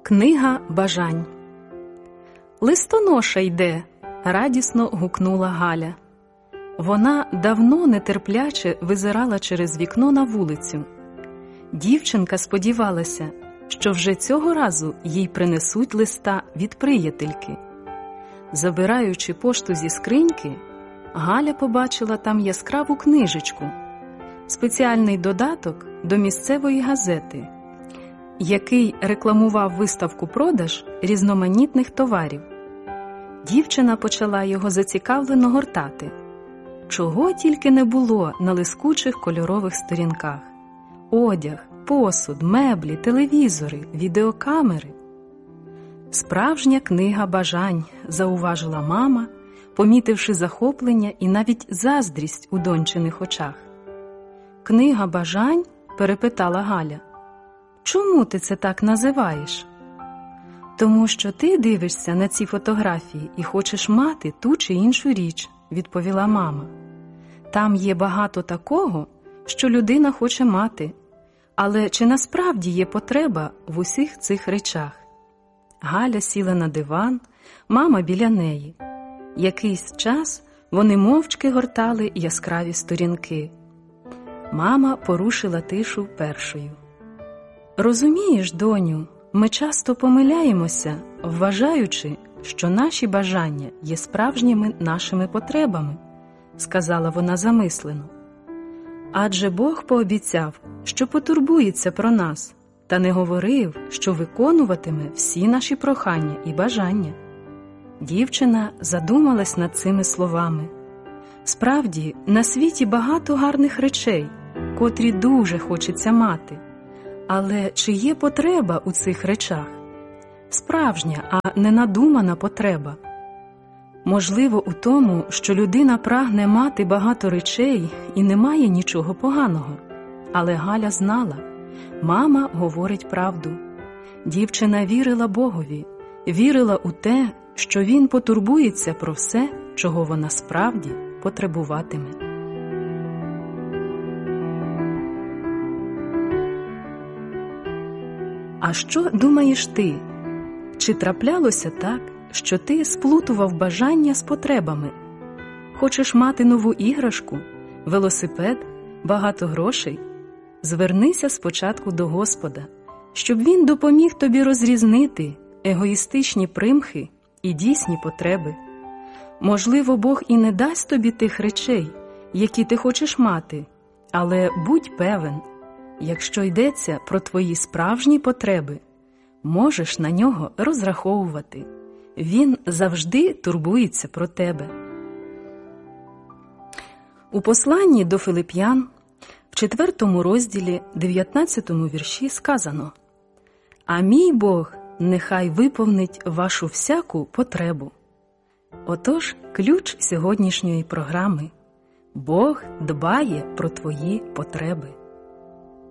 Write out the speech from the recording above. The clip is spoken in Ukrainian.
Книга бажань. «Листоноша йде!» – радісно гукнула Галя. Вона давно нетерпляче визирала через вікно на вулицю. Дівчинка сподівалася, що вже цього разу їй принесуть листа від приятельки. Забираючи пошту зі скриньки, Галя побачила там яскраву книжечку, спеціальний додаток до місцевої газети, який рекламував виставку-продаж різноманітних товарів. Дівчина почала його зацікавлено гортати. Чого тільки не було на лискучих кольорових сторінках: одяг, посуд, меблі, телевізори, відеокамери. «Справжня книга бажань», – зауважила мама, помітивши захоплення і навіть заздрість у дончиних очах. «Книга бажань?» – перепитала Галя. «Чому ти це так називаєш?» «Тому що ти дивишся на ці фотографії і хочеш мати ту чи іншу річ», – відповіла мама. «Там є багато такого, що людина хоче мати. Але чи насправді є потреба в усіх цих речах?» Галя сіла на диван, мама біля неї. Якийсь час вони мовчки гортали яскраві сторінки. Мама порушила тишу першою. «Розумієш, доню, ми часто помиляємося, вважаючи, що наші бажання є справжніми нашими потребами», – сказала вона замислено. «Адже Бог пообіцяв, що потурбується про нас, та не говорив, що виконуватиме всі наші прохання і бажання». Дівчина задумалась над цими словами. Справді, на світі багато гарних речей, котрі дуже хочеться мати. Але чи є потреба у цих речах? Справжня, а не надумана потреба. Можливо, у тому, що людина прагне мати багато речей і не має нічого поганого. Але Галя знала, мама говорить правду. Дівчина вірила Богові, вірила у те, що Він потурбується про все, чого вона справді потребуватиме. А що думаєш ти? Чи траплялося так, що ти сплутував бажання з потребами? Хочеш мати нову іграшку, велосипед, багато грошей? Звернися спочатку до Господа, щоб Він допоміг тобі розрізнити егоїстичні примхи і дійсні потреби. Можливо, Бог і не дасть тобі тих речей, які ти хочеш мати, але будь певен, якщо йдеться про твої справжні потреби, можеш на нього розраховувати. Він завжди турбується про тебе. У посланні до Филип'ян, в 4 розділі, 19 вірші сказано: «А мій Бог нехай виповнить вашу всяку потребу». Отож, ключ сьогоднішньої програми – Бог дбає про твої потреби.